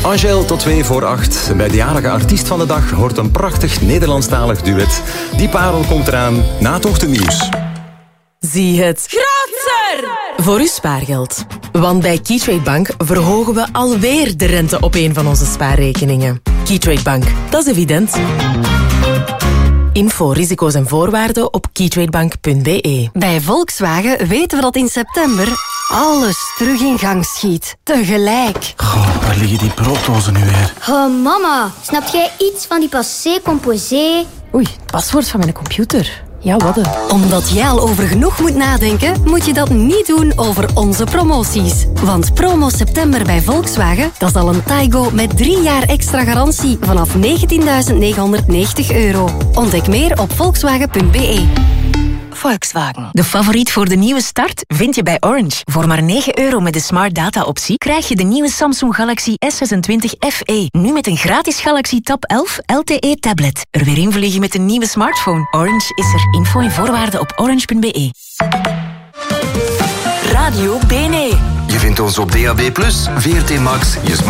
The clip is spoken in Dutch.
Angèle tot 7:45. Bij de jarige artiest van de dag hoort een prachtig Nederlandstalig duet. Die parel komt eraan na het ochtendnieuws. Zie het grootser voor uw spaargeld. Want bij Keytrade Bank verhogen we alweer de rente op een van onze spaarrekeningen. Keytrade Bank, dat is evident. Info, risico's en voorwaarden op keytradebank.be. Bij Volkswagen weten we dat in september alles terug in gang schiet. Tegelijk. Goh, waar liggen die brooddozen nu weer? Oh, mama, snap jij iets van die passé composé? Oei, het paswoord van mijn computer. Ja, wat Omdat jij al over genoeg moet nadenken, moet je dat niet doen over onze promoties. Want promo september bij Volkswagen, dat is al een Taigo met 3 jaar extra garantie vanaf €19.990. Ontdek meer op volkswagen.be. Volkswagen. De favoriet voor de nieuwe start vind je bij Orange. Voor maar €9 met de Smart Data-optie krijg je de nieuwe Samsung Galaxy S26 FE. Nu met een gratis Galaxy Tab 11 LTE-tablet. Er weer invliegen met een nieuwe smartphone. Orange is er. Info en voorwaarden op orange.be. Radio BNE. Je vindt ons op DAB+, VRT Max, je